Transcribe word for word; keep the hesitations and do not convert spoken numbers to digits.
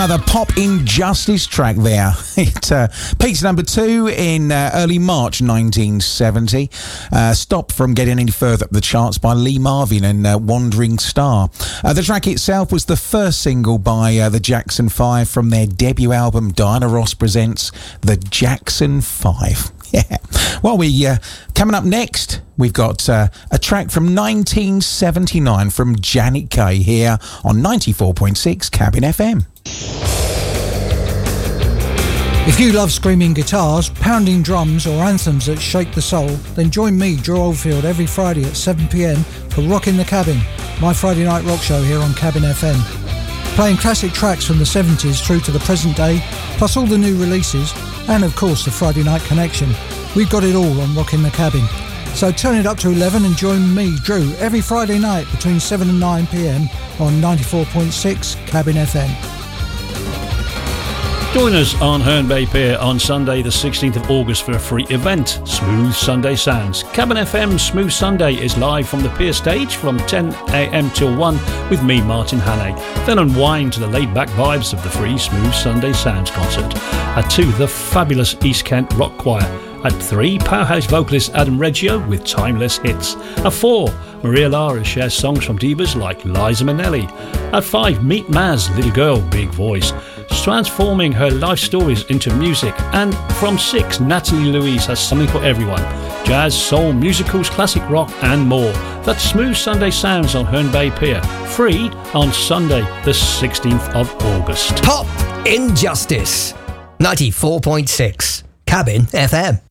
Another Pop Injustice track there. It uh, peaked number two in uh, early March nineteen seventy. Uh, stopped from getting any further up the charts by Lee Marvin and uh, Wandering Star. Uh, the track itself was the first single by uh, the Jackson Five from their debut album Diana Ross Presents The Jackson Five. Yeah. Well, we uh, coming up next, we've got uh, a track from nineteen seventy-nine from Janet Kay here on ninety-four point six Cabin F M. If you love screaming guitars, pounding drums or anthems that shake the soul, then join me, Drew Oldfield, every Friday at seven p m for Rockin' the Cabin, my Friday night rock show here on Cabin F M. Playing classic tracks from the seventies through to the present day, plus all the new releases, and of course the Friday Night Connection. We've got it all on Rockin' the Cabin. So turn it up to eleven and join me, Drew, every Friday night between seven and nine p m on ninety-four point six Cabin F M. Join us on Herne Bay Pier on Sunday the sixteenth of August for a free event, Smooth Sunday Sounds. Cabin F M Smooth Sunday is live from the pier stage from ten a m till one with me, Martin Hannay. Then unwind to the laid-back vibes of the free Smooth Sunday Sounds concert. At two, the fabulous East Kent Rock Choir. At three, powerhouse vocalist Adam Reggio with timeless hits. At four, Maria Lara shares songs from divas like Liza Minnelli. At five, meet Maz, Little Girl, Big Voice, transforming her life stories into music. And from six, Natalie Louise has something for everyone. Jazz, soul, musicals, classic rock and more. That's Smooth Sunday Sounds on Herne Bay Pier. Free on Sunday the sixteenth of August. Pop Injustice, ninety-four point six Cabin F M.